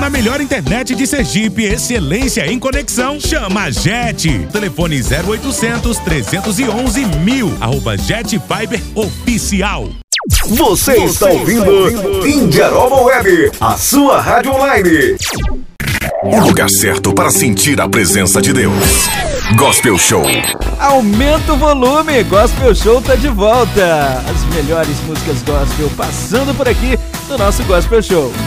a melhor internet de Sergipe, excelência em conexão. Chama a Jet. Telefone 0800 311 1000. @Jet Fiber Oficial. Você está ouvindo Indiaroba Web, a sua rádio online. O lugar certo para sentir a presença de Deus. Gospel Show. Aumenta o volume, Gospel Show tá de volta. As melhores músicas gospel passando por aqui no nosso Gospel Show.